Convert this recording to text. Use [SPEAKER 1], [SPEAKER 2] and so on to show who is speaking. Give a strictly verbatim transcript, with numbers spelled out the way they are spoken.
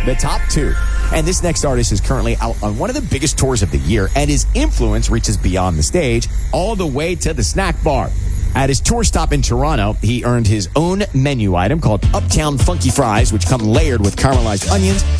[SPEAKER 1] the top two. And this next artist is currently out on one of the biggest tours of the year, and his influence reaches beyond the stage, all the way to the snack bar. At his tour stop in Toronto, he earned his own menu item called Uptown Funky Fries, which come layered with caramelized onions,